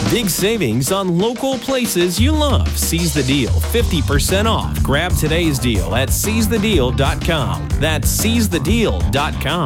Big savings on local places you love. Seize the deal. 50% off. Grab today's deal at seizethedeal.com. That's seizethedeal.com.